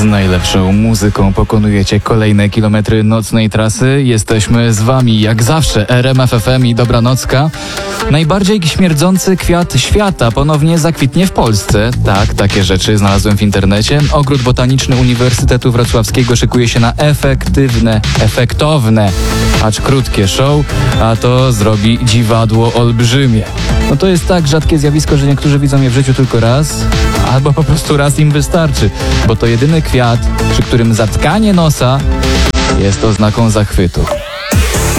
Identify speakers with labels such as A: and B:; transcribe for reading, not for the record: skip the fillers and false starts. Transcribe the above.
A: Z najlepszą muzyką pokonujecie kolejne kilometry nocnej trasy. Jesteśmy z wami jak zawsze, RMF FM i Dobranocka. Najbardziej śmierdzący kwiat świata ponownie zakwitnie w Polsce. Tak, takie rzeczy znalazłem w internecie. Ogród Botaniczny Uniwersytetu Wrocławskiego szykuje się na efektowne, acz krótkie show, a to zrobi dziwadło olbrzymie. No to jest tak rzadkie zjawisko, że niektórzy widzą je w życiu tylko raz, albo po prostu raz im wystarczy, bo to jedyny kwiat, przy którym zatkanie nosa jest oznaką zachwytu.